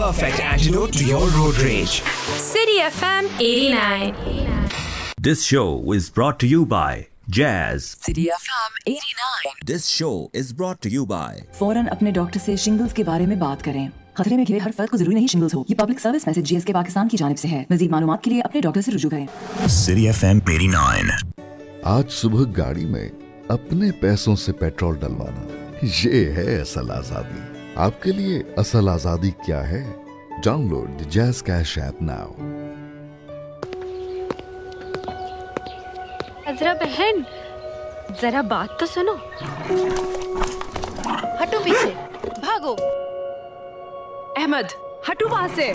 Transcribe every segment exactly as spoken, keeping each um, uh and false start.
perfect antidote to your road rage. City F M eighty-nine. This show is brought to you by Jazz. City F M eighty-nine. This show is brought to you by फौरन अपने doctor से shingles के बारे में बात करें। खतरे में घिरे हर फर्द को जरूरी नहीं शिंगल्स हो। ये public service message GSK Pakistan की जानिब से है। मज़ीद मालूमात के लिए अपने डॉक्टर से रुजू करें। City F M eighty-nine. आज सुबह गाड़ी में अपने पैसों से पेट्रोल डलवाना, ये है असल आजादी। आपके लिए असल आजादी क्या है? Download the jazz cash app now. अजरा बहन, जरा बात तो सुनो। हटो पीछे, भागो। अहमद, हटो वहां से।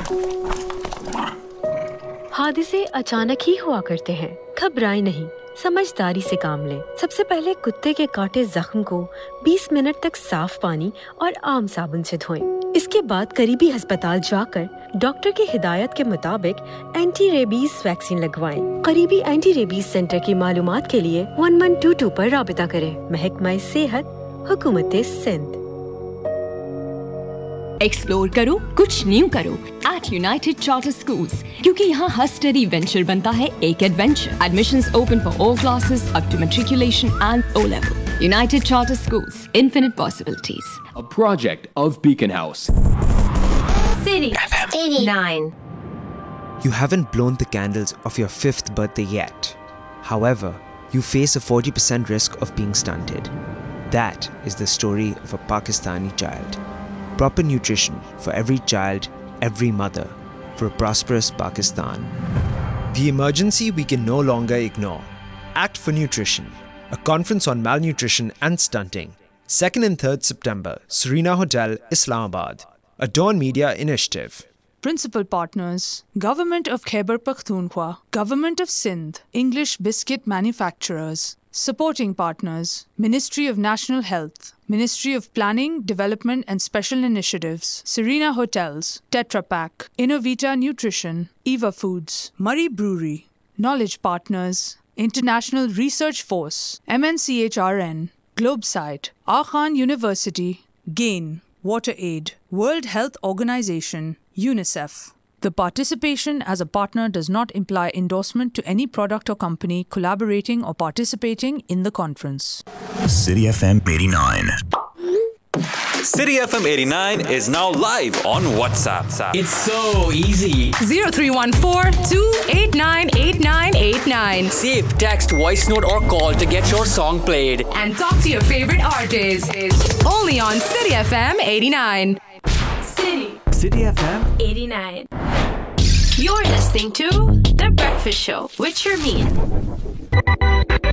हादसे अचानक ही हुआ करते हैं, घबराए नहीं, समझदारी से काम लें। सबसे पहले कुत्ते के काटे जख्म को बीस मिनट तक साफ पानी और आम साबुन से धोएं। इसके बाद करीबी अस्पताल जाकर डॉक्टर की हिदायत के मुताबिक एंटी रेबीज वैक्सीन लगवाएं। करीबी एंटी रेबीज सेंटर की मालूमात के लिए वन वन टू टू पर राबिता करें। महकमा सेहत, हुकूमत सिंध। एक्सप्लोर करो, कुछ न्यू करो एट यूनाइटेड चार्टर स्कूल्स, क्योंकि यहाँ हर स्टडी वेंचर बनता है एक adventure. Admissions open for all classes up to matriculation and O level. United Charter Schools, infinite possibilities. A project of Beacon House. City F M eighty-nine. You haven't blown the candles of your fifth birthday yet. However, you face a forty percent risk of being stunted. That is the story of a Pakistani child. Proper nutrition for every child, every mother, for a prosperous Pakistan. The emergency we can no longer ignore. Act for Nutrition. A conference on malnutrition and stunting. second and third September, Serena Hotel, Islamabad. A Dawn Media initiative. Principal partners, Government of Khyber Pakhtunkhwa, Government of Sindh, English Biscuit Manufacturers. Supporting partners, Ministry of National Health, Ministry of Planning, Development and Special Initiatives, Serena Hotels, Tetra Pak, Innovita Nutrition, Eva Foods, Murray Brewery. Knowledge partners, International Research Force, M N C H R N, Globesite, Akhan University, GAIN, WaterAid, World Health Organization, UNICEF. The participation as a partner does not imply endorsement to any product or company collaborating or participating in the conference. City F M eighty-nine. City F M eighty-nine is now live on WhatsApp. It's so easy. zero three one four two eight nine eight nine eight nine. Save, text, voice note or call to get your song played. And talk to your favorite artist. Only on City F M eighty-nine. City. City F M eighty-nine. You're listening to The Breakfast Show with Sharmeen.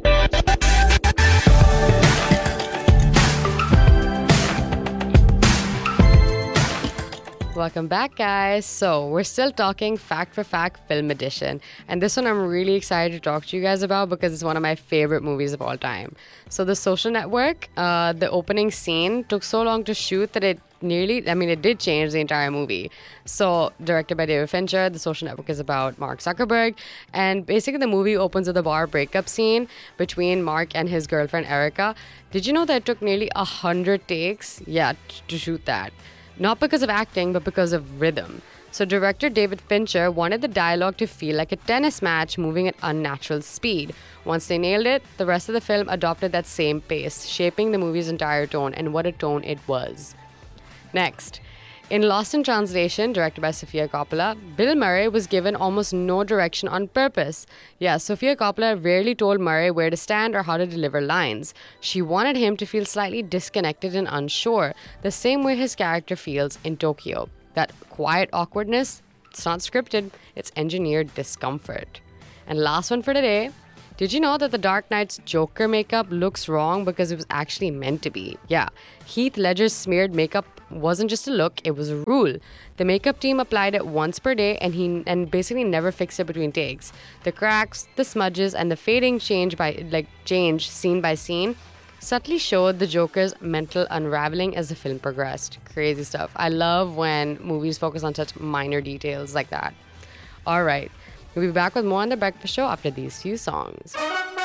Welcome back, guys. So we're still talking Fact for Fact Film Edition, and this one I'm really excited to talk to you guys about because it's one of my favorite movies of all time. So The Social Network, uh, the opening scene took so long to shoot that it nearly, I mean, it did change the entire movie. So directed by David Fincher, The Social Network is about Mark Zuckerberg, and basically the movie opens with a bar breakup scene between Mark and his girlfriend Erica. Did you know that it took nearly a hundred takes, yeah, to shoot that? Not because of acting, but because of rhythm. So director David Fincher wanted the dialogue to feel like a tennis match moving at unnatural speed. Once they nailed it, the rest of the film adopted that same pace, shaping the movie's entire tone, and what a tone it was. Next, in Lost in Translation, directed by Sofia Coppola, Bill Murray was given almost no direction on purpose. Yeah, Sofia Coppola rarely told Murray where to stand or how to deliver lines. She wanted him to feel slightly disconnected and unsure, the same way his character feels in Tokyo. That quiet awkwardness, it's not scripted, it's engineered discomfort. And last one for today, did you know that The Dark Knight's Joker makeup looks wrong because it was actually meant to be? Yeah, Heath Ledger's smeared makeup wasn't just a look, it was a rule. The makeup team applied it once per day and he and basically never fixed it between takes. The cracks, the smudges, and the fading change by like change scene by scene subtly showed the Joker's mental unraveling as the film progressed. Crazy stuff. I love when movies focus on such minor details like that. All right, we'll be back with more on The Breakfast Show after these few songs.